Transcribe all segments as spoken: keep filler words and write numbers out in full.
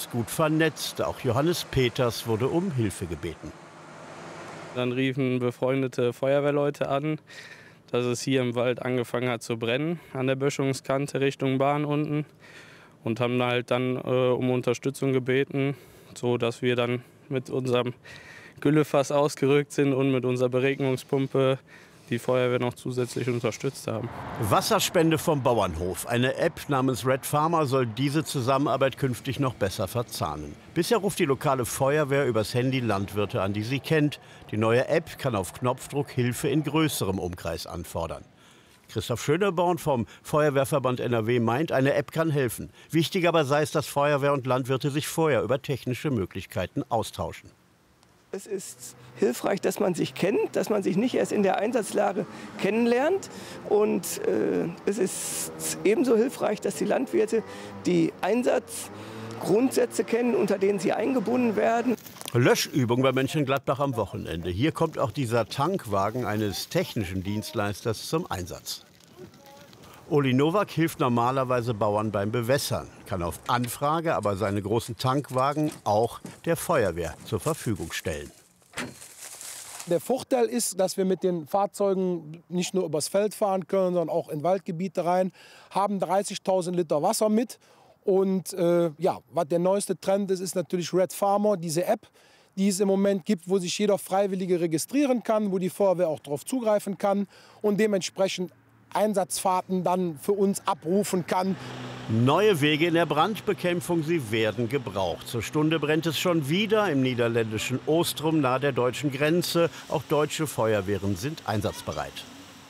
ist gut vernetzt. Auch Johannes Peters wurde um Hilfe gebeten. Dann riefen befreundete Feuerwehrleute an, dass es hier im Wald angefangen hat zu brennen, an der Böschungskante Richtung Bahn unten. Und haben halt dann äh, um Unterstützung gebeten, sodass wir dann mit unserem Güllefass ausgerückt sind und mit unserer Beregnungspumpe die Feuerwehr noch zusätzlich unterstützt haben. Wasserspende vom Bauernhof. Eine App namens Red Farmer soll diese Zusammenarbeit künftig noch besser verzahnen. Bisher ruft die lokale Feuerwehr übers Handy Landwirte an, die sie kennt. Die neue App kann auf Knopfdruck Hilfe in größerem Umkreis anfordern. Christoph Schöneborn vom Feuerwehrverband N R W meint, eine App kann helfen. Wichtig aber sei es, dass Feuerwehr und Landwirte sich vorher über technische Möglichkeiten austauschen. Es ist hilfreich, dass man sich kennt, dass man sich nicht erst in der Einsatzlage kennenlernt. Und äh, es ist ebenso hilfreich, dass die Landwirte die Einsatzgrundsätze kennen, unter denen sie eingebunden werden. Löschübung bei Mönchengladbach am Wochenende. Hier kommt auch dieser Tankwagen eines technischen Dienstleisters zum Einsatz. Uli Nowak hilft normalerweise Bauern beim Bewässern, kann auf Anfrage aber seine großen Tankwagen auch der Feuerwehr zur Verfügung stellen. Der Vorteil ist, dass wir mit den Fahrzeugen nicht nur übers Feld fahren können, sondern auch in Waldgebiete rein, haben dreißigtausend Liter Wasser mit. Und äh, ja, was der neueste Trend ist, ist natürlich Red Farmer, diese App, die es im Moment gibt, wo sich jeder Freiwillige registrieren kann, wo die Feuerwehr auch darauf zugreifen kann und dementsprechend Einsatzfahrten dann für uns abrufen kann. Neue Wege in der Brandbekämpfung, sie werden gebraucht. Zur Stunde brennt es schon wieder im niederländischen Oostrum nahe der deutschen Grenze. Auch deutsche Feuerwehren sind einsatzbereit.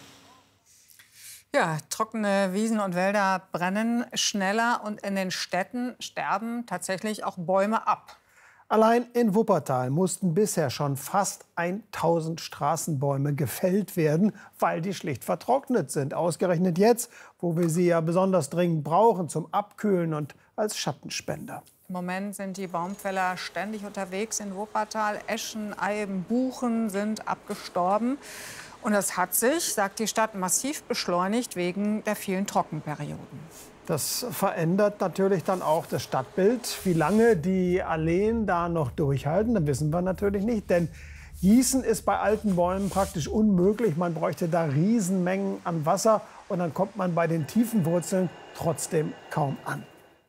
Ja, trockene Wiesen und Wälder brennen schneller und in den Städten sterben tatsächlich auch Bäume ab. Allein in Wuppertal mussten bisher schon fast tausend Straßenbäume gefällt werden, weil die schlicht vertrocknet sind. Ausgerechnet jetzt, wo wir sie ja besonders dringend brauchen zum Abkühlen und als Schattenspender. Im Moment sind die Baumfäller ständig unterwegs in Wuppertal. Eschen, Eiben, Buchen sind abgestorben. Und das hat sich, sagt die Stadt, massiv beschleunigt wegen der vielen Trockenperioden. Das verändert natürlich dann auch das Stadtbild. Wie lange die Alleen da noch durchhalten, das wissen wir natürlich nicht. Denn Gießen ist bei alten Bäumen praktisch unmöglich. Man bräuchte da Riesenmengen an Wasser. Und dann kommt man bei den tiefen Wurzeln trotzdem kaum an.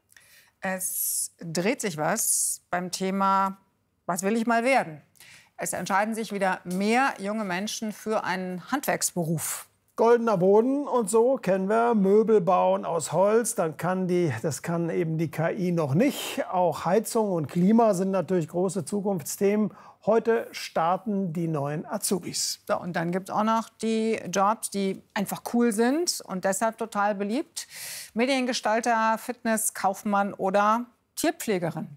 Es dreht sich was beim Thema, was will ich mal werden? Es entscheiden sich wieder mehr junge Menschen für einen Handwerksberuf. Goldener Boden und so kennen wir, Möbel bauen aus Holz, dann kann die, das kann eben die K I noch nicht. Auch Heizung und Klima sind natürlich große Zukunftsthemen. Heute starten die neuen Azubis. So, und dann gibt es auch noch die Jobs, die einfach cool sind und deshalb total beliebt. Mediengestalter, Fitness, Kaufmann oder Tierpflegerin.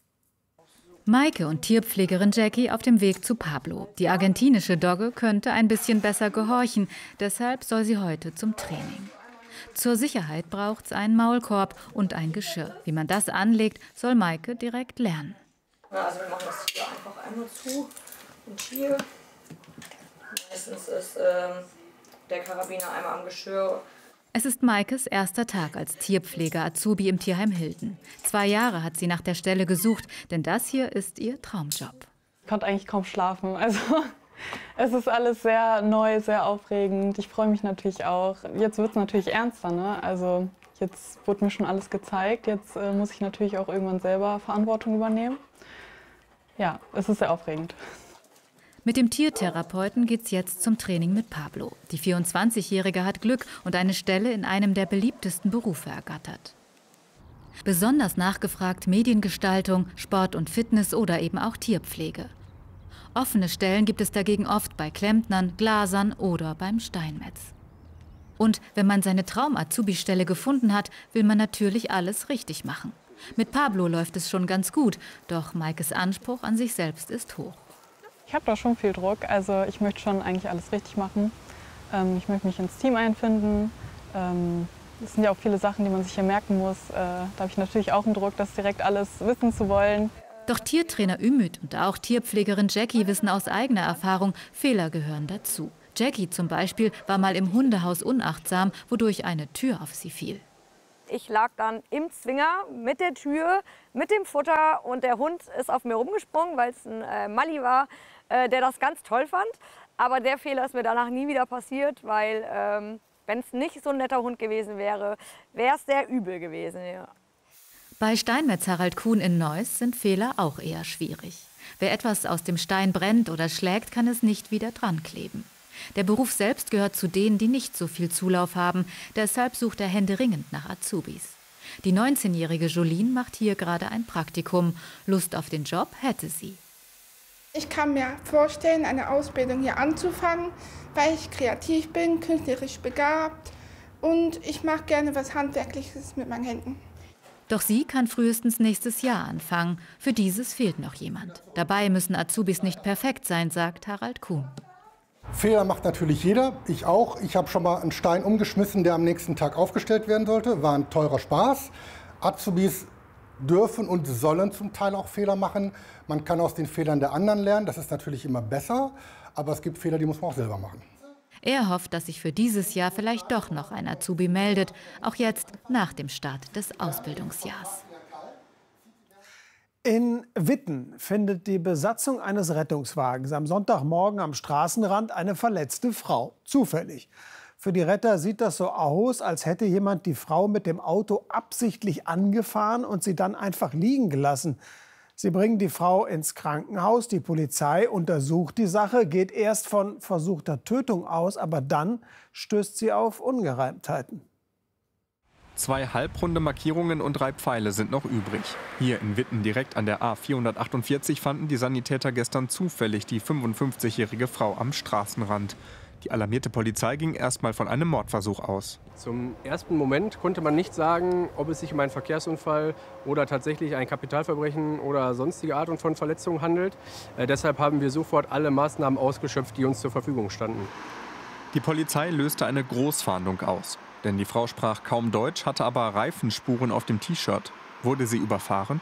Maike und Tierpflegerin Jackie auf dem Weg zu Pablo. Die argentinische Dogge könnte ein bisschen besser gehorchen, deshalb soll sie heute zum Training. Zur Sicherheit braucht es einen Maulkorb und ein Geschirr. Wie man das anlegt, soll Maike direkt lernen. Ja, also wir machen das hier einfach einmal zu und hier. Meistens ist ähm, der Karabiner einmal am Geschirr. Es ist Maikes erster Tag als Tierpfleger-Azubi im Tierheim Hilden. Zwei Jahre hat sie nach der Stelle gesucht, denn das hier ist ihr Traumjob. Ich konnte eigentlich kaum schlafen. Also, es ist alles sehr neu, sehr aufregend. Ich freue mich natürlich auch. Jetzt wird es natürlich ernster, ne? Also, jetzt wurde mir schon alles gezeigt. Jetzt äh, muss ich natürlich auch irgendwann selber Verantwortung übernehmen. Ja, es ist sehr aufregend. Mit dem Tiertherapeuten geht's jetzt zum Training mit Pablo. Die vierundzwanzigjährige hat Glück und eine Stelle in einem der beliebtesten Berufe ergattert. Besonders nachgefragt Mediengestaltung, Sport und Fitness oder eben auch Tierpflege. Offene Stellen gibt es dagegen oft bei Klempnern, Glasern oder beim Steinmetz. Und wenn man seine Traum-Azubi-Stelle gefunden hat, will man natürlich alles richtig machen. Mit Pablo läuft es schon ganz gut, doch Maikes Anspruch an sich selbst ist hoch. Ich habe da schon viel Druck, also ich möchte schon eigentlich alles richtig machen. Ähm, ich möchte mich ins Team einfinden. Ähm, das sind ja auch viele Sachen, die man sich hier merken muss. Äh, da habe ich natürlich auch einen Druck, das direkt alles wissen zu wollen. Doch Tiertrainer Ümit und auch Tierpflegerin Jackie wissen aus eigener Erfahrung, Fehler gehören dazu. Jackie zum Beispiel war mal im Hundehaus unachtsam, wodurch eine Tür auf sie fiel. Ich lag dann im Zwinger mit der Tür, mit dem Futter und der Hund ist auf mir rumgesprungen, weil es ein äh, Mali war, äh, der das ganz toll fand. Aber der Fehler ist mir danach nie wieder passiert, weil ähm, wenn es nicht so ein netter Hund gewesen wäre, wäre es sehr übel gewesen. Ja. Bei Steinmetz Harald Kuhn in Neuss sind Fehler auch eher schwierig. Wer etwas aus dem Stein brennt oder schlägt, kann es nicht wieder dran kleben. Der Beruf selbst gehört zu denen, die nicht so viel Zulauf haben. Deshalb sucht er händeringend nach Azubis. Die neunzehnjährige Jolene macht hier gerade ein Praktikum. Lust auf den Job hätte sie. Ich kann mir vorstellen, eine Ausbildung hier anzufangen, weil ich kreativ bin, künstlerisch begabt und ich mache gerne was Handwerkliches mit meinen Händen. Doch sie kann frühestens nächstes Jahr anfangen. Für dieses fehlt noch jemand. Dabei müssen Azubis nicht perfekt sein, sagt Harald Kuhn. Fehler macht natürlich jeder, ich auch. Ich habe schon mal einen Stein umgeschmissen, der am nächsten Tag aufgestellt werden sollte. War ein teurer Spaß. Azubis dürfen und sollen zum Teil auch Fehler machen. Man kann aus den Fehlern der anderen lernen, das ist natürlich immer besser. Aber es gibt Fehler, die muss man auch selber machen. Er hofft, dass sich für dieses Jahr vielleicht doch noch ein Azubi meldet, auch jetzt nach dem Start des Ausbildungsjahrs. In Witten findet die Besatzung eines Rettungswagens am Sonntagmorgen am Straßenrand eine verletzte Frau. Zufällig. Für die Retter sieht das so aus, als hätte jemand die Frau mit dem Auto absichtlich angefahren und sie dann einfach liegen gelassen. Sie bringen die Frau ins Krankenhaus. Die Polizei untersucht die Sache, geht erst von versuchter Tötung aus, aber dann stößt sie auf Ungereimtheiten. Zwei halbrunde Markierungen und drei Pfeile sind noch übrig. Hier in Witten direkt an der A vierhundertachtundvierzig fanden die Sanitäter gestern zufällig die fünfundfünfzigjährige Frau am Straßenrand. Die alarmierte Polizei ging erstmal von einem Mordversuch aus. Zum ersten Moment konnte man nicht sagen, ob es sich um einen Verkehrsunfall oder tatsächlich ein Kapitalverbrechen oder sonstige Art von Verletzung handelt. Äh, deshalb haben wir sofort alle Maßnahmen ausgeschöpft, die uns zur Verfügung standen. Die Polizei löste eine Großfahndung aus. Denn die Frau sprach kaum Deutsch, hatte aber Reifenspuren auf dem T-Shirt. Wurde sie überfahren?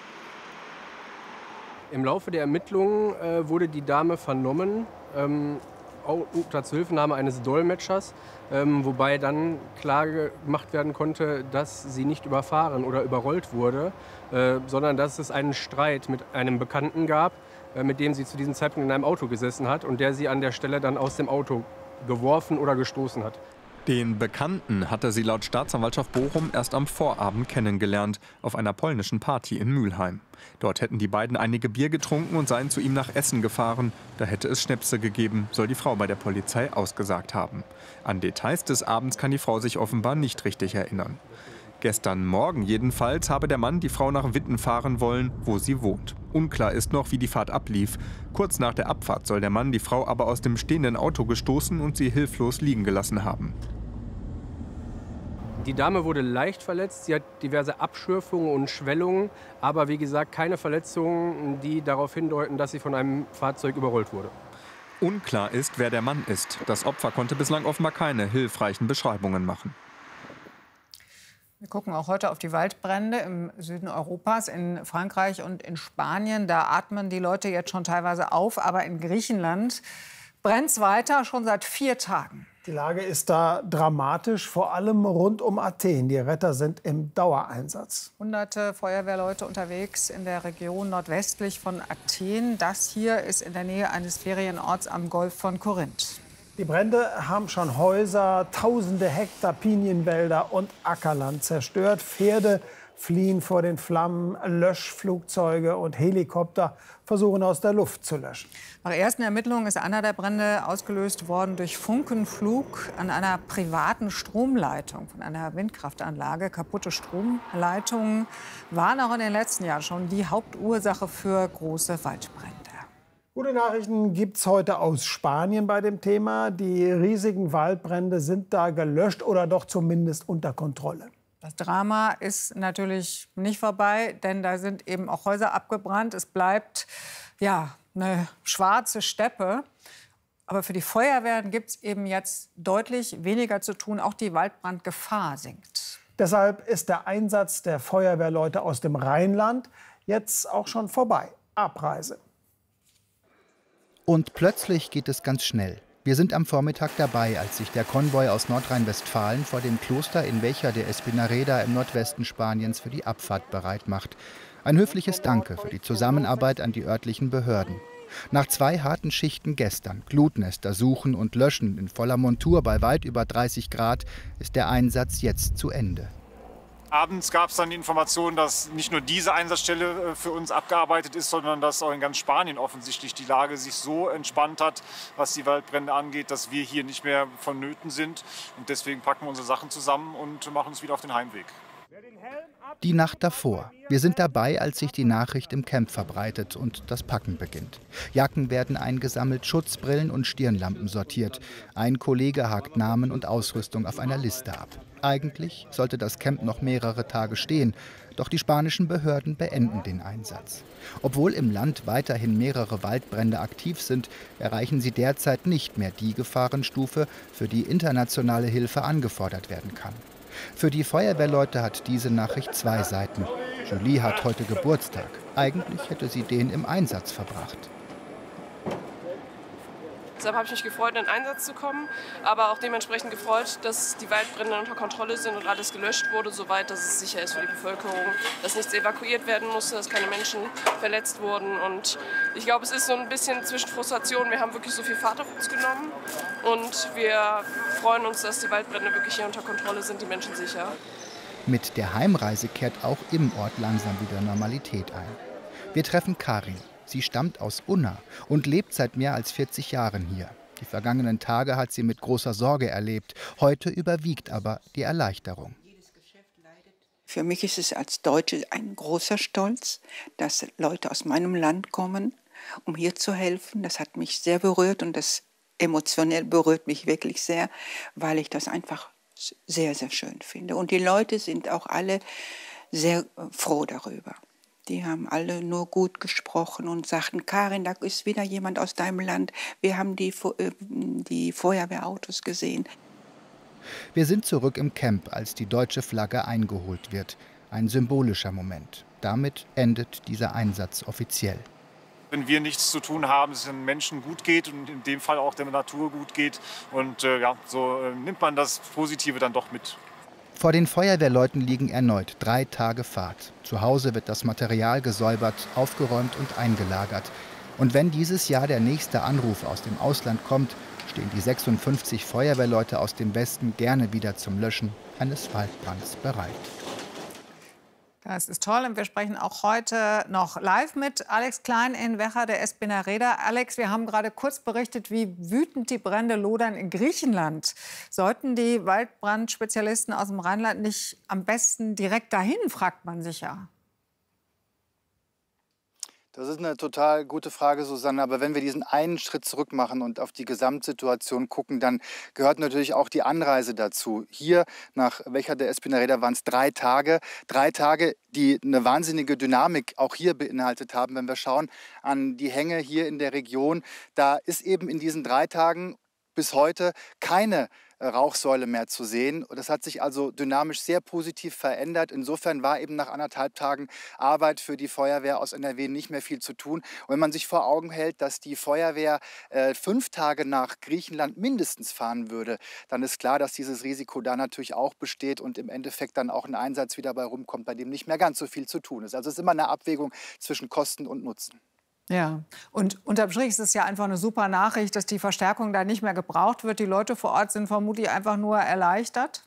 Im Laufe der Ermittlungen äh, wurde die Dame vernommen. Ähm, unter Zuhilfenahme eines Dolmetschers, ähm, wobei dann klar gemacht werden konnte, dass sie nicht überfahren oder überrollt wurde, äh, sondern dass es einen Streit mit einem Bekannten gab, äh, mit dem sie zu diesem Zeitpunkt in einem Auto gesessen hat und der sie an der Stelle dann aus dem Auto geworfen oder gestoßen hat. Den Bekannten hatte sie laut Staatsanwaltschaft Bochum erst am Vorabend kennengelernt, auf einer polnischen Party in Mülheim. Dort hätten die beiden einige Bier getrunken und seien zu ihm nach Essen gefahren. Da hätte es Schnäpse gegeben, soll die Frau bei der Polizei ausgesagt haben. An Details des Abends kann die Frau sich offenbar nicht richtig erinnern. Gestern Morgen jedenfalls habe der Mann die Frau nach Witten fahren wollen, wo sie wohnt. Unklar ist noch, wie die Fahrt ablief. Kurz nach der Abfahrt soll der Mann die Frau aber aus dem stehenden Auto gestoßen und sie hilflos liegen gelassen haben. Die Dame wurde leicht verletzt, sie hat diverse Abschürfungen und Schwellungen, aber wie gesagt keine Verletzungen, die darauf hindeuten, dass sie von einem Fahrzeug überrollt wurde. Unklar ist, wer der Mann ist. Das Opfer konnte bislang offenbar keine hilfreichen Beschreibungen machen. Wir gucken auch heute auf die Waldbrände im Süden Europas, in Frankreich und in Spanien. Da atmen die Leute jetzt schon teilweise auf, aber in Griechenland brennt es weiter, schon seit vier Tagen. Die Lage ist da dramatisch, vor allem rund um Athen. Die Retter sind im Dauereinsatz. Hunderte Feuerwehrleute unterwegs in der Region nordwestlich von Athen. Das hier ist in der Nähe eines Ferienorts am Golf von Korinth. Die Brände haben schon Häuser, tausende Hektar Pinienwälder und Ackerland zerstört. Pferde fliehen vor den Flammen, Löschflugzeuge und Helikopter versuchen aus der Luft zu löschen. Nach ersten Ermittlungen ist einer der Brände ausgelöst worden durch Funkenflug an einer privaten Stromleitung von einer Windkraftanlage. Kaputte Stromleitungen waren auch in den letzten Jahren schon die Hauptursache für große Waldbrände. Gute Nachrichten gibt es heute aus Spanien bei dem Thema. Die riesigen Waldbrände sind da gelöscht oder doch zumindest unter Kontrolle. Das Drama ist natürlich nicht vorbei, denn da sind eben auch Häuser abgebrannt. Es bleibt ja eine schwarze Steppe. Aber für die Feuerwehren gibt es eben jetzt deutlich weniger zu tun. Auch die Waldbrandgefahr sinkt. Deshalb ist der Einsatz der Feuerwehrleute aus dem Rheinland jetzt auch schon vorbei. Abreise. Und plötzlich geht es ganz schnell. Wir sind am Vormittag dabei, als sich der Konvoi aus Nordrhein-Westfalen vor dem Kloster in Veja de Espinareda im Nordwesten Spaniens für die Abfahrt bereit macht. Ein höfliches Danke für die Zusammenarbeit an die örtlichen Behörden. Nach zwei harten Schichten gestern, Glutnester suchen und löschen in voller Montur bei weit über dreißig Grad, ist der Einsatz jetzt zu Ende. Abends gab es dann die Information, dass nicht nur diese Einsatzstelle für uns abgearbeitet ist, sondern dass auch in ganz Spanien offensichtlich die Lage sich so entspannt hat, was die Waldbrände angeht, dass wir hier nicht mehr vonnöten sind. Und deswegen packen wir unsere Sachen zusammen und machen uns wieder auf den Heimweg. Die Nacht davor. Wir sind dabei, als sich die Nachricht im Camp verbreitet und das Packen beginnt. Jacken werden eingesammelt, Schutzbrillen und Stirnlampen sortiert. Ein Kollege hakt Namen und Ausrüstung auf einer Liste ab. Eigentlich sollte das Camp noch mehrere Tage stehen, doch die spanischen Behörden beenden den Einsatz. Obwohl im Land weiterhin mehrere Waldbrände aktiv sind, erreichen sie derzeit nicht mehr die Gefahrenstufe, für die internationale Hilfe angefordert werden kann. Für die Feuerwehrleute hat diese Nachricht zwei Seiten. Julie hat heute Geburtstag. Eigentlich hätte sie den im Einsatz verbracht. Deshalb habe ich mich gefreut, in den Einsatz zu kommen, aber auch dementsprechend gefreut, dass die Waldbrände unter Kontrolle sind und alles gelöscht wurde, soweit dass es sicher ist für die Bevölkerung, dass nichts evakuiert werden musste, dass keine Menschen verletzt wurden. Und ich glaube, es ist so ein bisschen zwischen Frustration. Wir haben wirklich so viel Fahrt auf uns genommen und wir freuen uns, dass die Waldbrände wirklich hier unter Kontrolle sind, die Menschen sicher. Mit der Heimreise kehrt auch im Ort langsam wieder Normalität ein. Wir treffen Karin. Sie stammt aus Unna und lebt seit mehr als vierzig Jahren hier. Die vergangenen Tage hat sie mit großer Sorge erlebt. Heute überwiegt aber die Erleichterung. Für mich ist es als Deutsche ein großer Stolz, dass Leute aus meinem Land kommen, um hier zu helfen. Das hat mich sehr berührt und das emotionell berührt mich wirklich sehr, weil ich das einfach sehr, sehr schön finde. Und die Leute sind auch alle sehr froh darüber. Die haben alle nur gut gesprochen und sagten, Karin, da ist wieder jemand aus deinem Land. Wir haben die, die Feuerwehrautos gesehen. Wir sind zurück im Camp, als die deutsche Flagge eingeholt wird. Ein symbolischer Moment. Damit endet dieser Einsatz offiziell. Wenn wir nichts zu tun haben, es den Menschen gut geht und in dem Fall auch der Natur gut geht. Und äh, ja, so äh, nimmt man das Positive dann doch mit. Vor den Feuerwehrleuten liegen erneut drei Tage Fahrt. Zu Hause wird das Material gesäubert, aufgeräumt und eingelagert. Und wenn dieses Jahr der nächste Anruf aus dem Ausland kommt, stehen die sechsundfünfzig Feuerwehrleute aus dem Westen gerne wieder zum Löschen eines Waldbrands bereit. Das ist toll und wir sprechen auch heute noch live mit Alex Klein in Veja de Espinareda. Alex, wir haben gerade kurz berichtet, wie wütend die Brände lodern in Griechenland. Sollten die Waldbrandspezialisten aus dem Rheinland nicht am besten direkt dahin, fragt man sich ja. Das ist eine total gute Frage, Susanne. Aber wenn wir diesen einen Schritt zurück machen und auf die Gesamtsituation gucken, dann gehört natürlich auch die Anreise dazu. Hier nach Veja de Espinareda waren es drei Tage. Drei Tage, die eine wahnsinnige Dynamik auch hier beinhaltet haben. Wenn wir schauen an die Hänge hier in der Region, da ist eben in diesen drei Tagen bis heute keine Rauchsäule mehr zu sehen. Das hat sich also dynamisch sehr positiv verändert. Insofern war eben nach anderthalb Tagen Arbeit für die Feuerwehr aus N R W nicht mehr viel zu tun. Und wenn man sich vor Augen hält, dass die Feuerwehr äh, fünf Tage nach Griechenland mindestens fahren würde, dann ist klar, dass dieses Risiko da natürlich auch besteht und im Endeffekt dann auch ein Einsatz wieder bei rumkommt, bei dem nicht mehr ganz so viel zu tun ist. Also es ist immer eine Abwägung zwischen Kosten und Nutzen. Ja, und unterm Strich ist es ja einfach eine super Nachricht, dass die Verstärkung da nicht mehr gebraucht wird. Die Leute vor Ort sind vermutlich einfach nur erleichtert.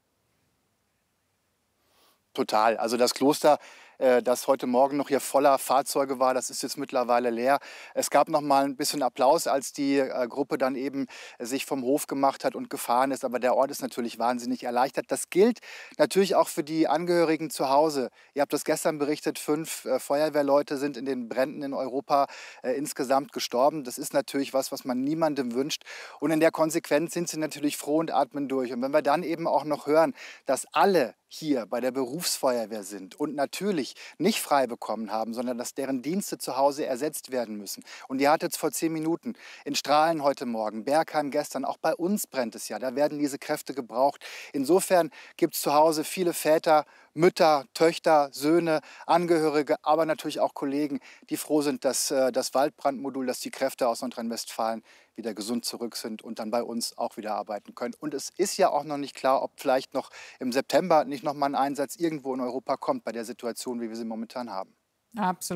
Total. Also das Kloster, äh, das heute Morgen noch hier voller Fahrzeuge war, das ist jetzt mittlerweile leer. Es gab noch mal ein bisschen Applaus, als die äh, Gruppe dann eben äh, sich vom Hof gemacht hat und gefahren ist. Aber der Ort ist natürlich wahnsinnig erleichtert. Das gilt natürlich auch für die Angehörigen zu Hause. Ihr habt das gestern berichtet, fünf äh, Feuerwehrleute sind in den Bränden in Europa äh, insgesamt gestorben. Das ist natürlich was, was man niemandem wünscht. Und in der Konsequenz sind sie natürlich froh und atmen durch. Und wenn wir dann eben auch noch hören, dass alle hier bei der Berufsfeuerwehr sind und natürlich nicht frei bekommen haben, sondern dass deren Dienste zu Hause ersetzt werden müssen. Und ihr hattet es vor zehn Minuten in Strahlen heute Morgen, Bergheim gestern, auch bei uns brennt es ja, da werden diese Kräfte gebraucht. Insofern gibt es zu Hause viele Väter, Mütter, Töchter, Söhne, Angehörige, aber natürlich auch Kollegen, die froh sind, dass äh, das Waldbrandmodul, dass die Kräfte aus Nordrhein-Westfalen wieder gesund zurück sind und dann bei uns auch wieder arbeiten können. Und es ist ja auch noch nicht klar, ob vielleicht noch im September nicht noch mal ein Einsatz irgendwo in Europa kommt bei der Situation, wie wir sie momentan haben. Absolut.